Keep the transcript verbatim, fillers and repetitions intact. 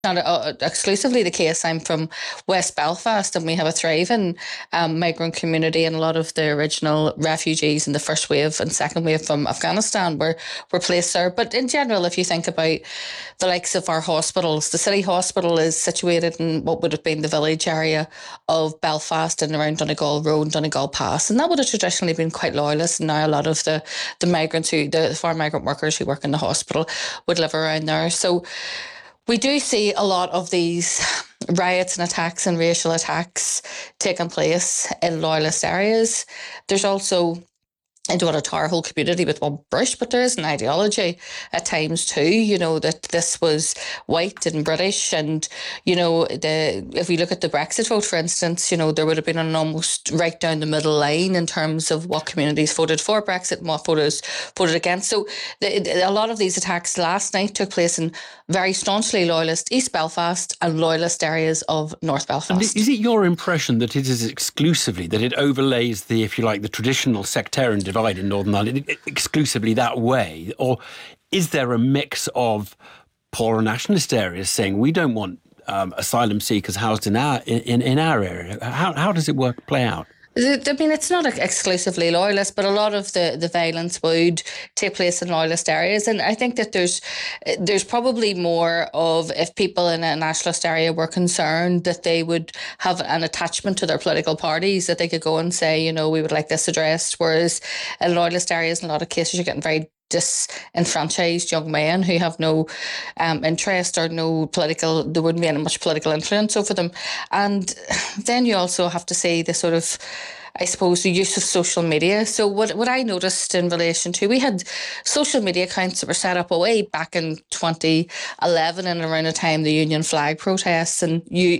Not uh, exclusively the case. I'm from West Belfast, and we have a thriving um, migrant community, and a lot of the original refugees in the first wave and second wave from Afghanistan were, were placed there. But in general, if you think about the likes of our hospitals, the city hospital is situated in what would have been the village area of Belfast and around Donegal Road and Donegal Pass, and that would have traditionally been quite loyalist. And now a lot of the, the migrants who, the foreign migrant workers who work in the hospital would live around there. So we do see a lot of these riots and attacks and racial attacks taking place in loyalist areas. There's also, I don't want to tar a whole community with one brush, but there is an ideology at times too, you know, that this was white and British. And, you know, the if we look at the Brexit vote, for instance, you know, there would have been an almost right down the middle line in terms of what communities voted for Brexit and what voters voted against. So the, a lot of these attacks last night took place in very staunchly loyalist East Belfast and loyalist areas of North Belfast. And is it your impression that it is exclusively, that it overlays the, if you like, the traditional sectarian divide in Northern Ireland exclusively that way? Or is there a mix of poorer nationalist areas saying we don't want um, asylum seekers housed in our in, in our area? How how does it work play out? I mean, it's not exclusively loyalist, but a lot of the, the violence would take place in loyalist areas. And I think that there's there's probably more of, if people in a nationalist area were concerned, that they would have an attachment to their political parties, that they could go and say, you know, we would like this addressed. Whereas in loyalist areas, in a lot of cases, you're getting very disenfranchised young men who have no um, interest or no political, there wouldn't be any much political influence over them. And then you also have to say the sort of, I suppose, the use of social media. So what what I noticed in relation to, we had social media accounts that were set up away back in twenty eleven and around the time the Union flag protests, and you